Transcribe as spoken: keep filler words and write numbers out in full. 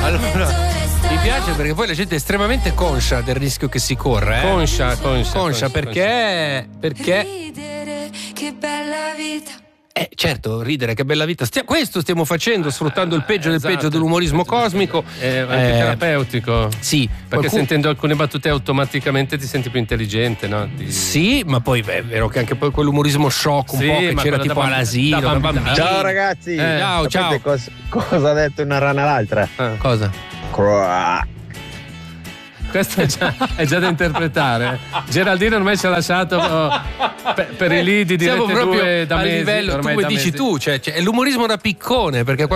Allora, mi piace perché poi la gente è estremamente conscia del rischio che si corre. Eh? Conscia, conscia. Conscia perché. Perché. Ridere, che bella vita. Eh, certo, ridere, che bella vita. Stia- questo stiamo facendo, sfruttando il peggio del Esatto. peggio dell'umorismo cosmico. È anche Eh, terapeutico. Sì, Perché qualcuno- sentendo alcune battute automaticamente ti senti più intelligente, no? Ti- Sì, ma poi beh, è vero che anche poi quell'umorismo shock un Sì, po' che ma c'era quello tipo da bamb- all'asilo, da da bambino. bambini. Ciao ragazzi, Eh, ciao, sapete ciao. cos- cosa ha detto una rana all'altra? Eh. Cosa? Croa. Questo è già, è già da interpretare. Geraldino ormai ci ha lasciato oh, per, per i lidi di Siamo Rete proprio due da al mesi, livello, tu ormai come da dici mesi. tu, cioè, cioè, è l'umorismo da piccone, perché